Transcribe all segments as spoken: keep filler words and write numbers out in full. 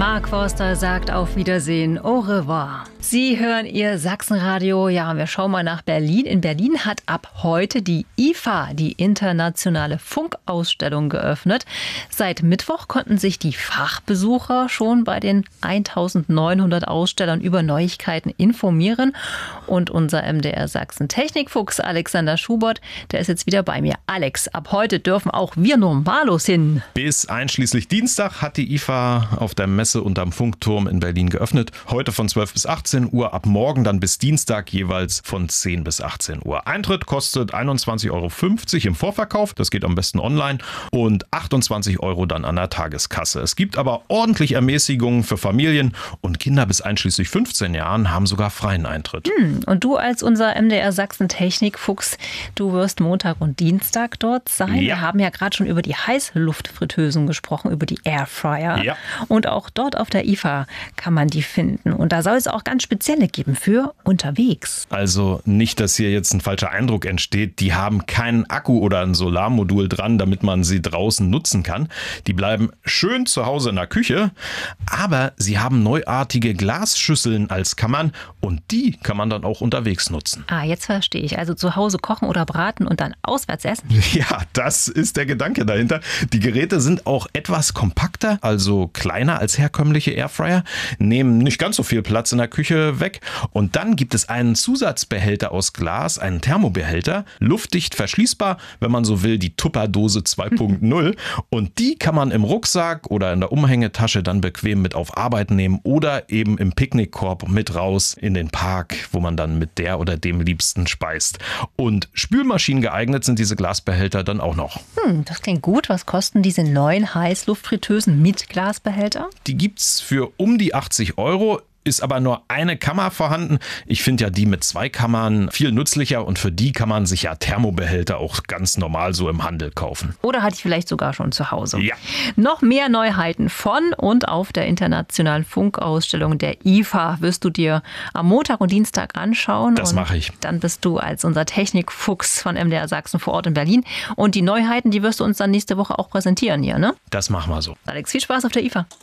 Mark Forster sagt auf Wiedersehen, au revoir. Sie hören Ihr Sachsenradio. Ja, wir schauen mal nach Berlin. In Berlin hat ab heute die I F A, die internationale Funkausstellung, geöffnet. Seit Mittwoch konnten sich die Fachbesucher schon bei den eintausendneunhundert Ausstellern über Neuigkeiten informieren. Und unser M D R Sachsen Technikfuchs Alexander Schubert, der ist jetzt wieder bei mir. Alex, ab heute dürfen auch wir Normalos hin. Bis einschließlich Dienstag hat die I F A auf der Messe unterm Funkturm in Berlin geöffnet. Heute von zwölf bis achtzehn Uhr, ab morgen dann bis Dienstag jeweils von zehn bis achtzehn Uhr. Eintritt kostet einundzwanzig Euro fünfzig im Vorverkauf, das geht am besten online, und achtundzwanzig Euro dann an der Tageskasse. Es gibt aber ordentlich Ermäßigungen für Familien, und Kinder bis einschließlich fünfzehn Jahren haben sogar freien Eintritt. Hm, und du als unser M D R Sachsen Technikfuchs, du wirst Montag und Dienstag dort sein. Ja. Wir haben ja gerade schon über die Heißluftfritteusen gesprochen, über die Airfryer. Ja. Und auch dort auf der I F A kann man die finden. Und da soll es auch ganz spezielle geben für unterwegs. Also nicht, dass hier jetzt ein falscher Eindruck entsteht. Die haben keinen Akku oder ein Solarmodul dran, damit man sie draußen nutzen kann. Die bleiben schön zu Hause in der Küche. Aber sie haben neuartige Glasschüsseln als Kammern, und die kann man dann auch unterwegs nutzen. Ah, jetzt verstehe ich. Also zu Hause kochen oder braten und dann auswärts essen? Ja, das ist der Gedanke dahinter. Die Geräte sind auch etwas kompakter, also kleiner als herkömmliche Airfryer, nehmen nicht ganz so viel Platz in der Küche weg. Und dann gibt es einen Zusatzbehälter aus Glas, einen Thermobehälter, luftdicht verschließbar, wenn man so will, die Tupperdose zwei Punkt null. Und die kann man im Rucksack oder in der Umhängetasche dann bequem mit auf Arbeit nehmen oder eben im Picknickkorb mit raus in den Park, wo man dann mit der oder dem Liebsten speist. Und Spülmaschinen geeignet sind diese Glasbehälter dann auch noch. Hm, das klingt gut. Was kosten diese neuen Heißluftfritteusen mit Glasbehälter? Die gibt's für um die achtzig Euro. Ist aber nur eine Kammer vorhanden. Ich finde ja die mit zwei Kammern viel nützlicher, und für die kann man sich ja Thermobehälter auch ganz normal so im Handel kaufen. Oder hatte ich vielleicht sogar schon zu Hause. Ja. Noch mehr Neuheiten von und auf der internationalen Funkausstellung der I F A wirst du dir am Montag und Dienstag anschauen. Das mache ich. Dann bist du als unser Technikfuchs von M D R Sachsen vor Ort in Berlin. Und die Neuheiten, die wirst du uns dann nächste Woche auch präsentieren hier, ne? Das machen wir so. Alex, viel Spaß auf der I F A.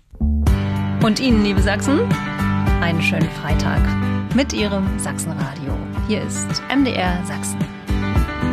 Und Ihnen, liebe Sachsen, einen schönen Freitag mit Ihrem Sachsenradio. Hier ist M D R Sachsen.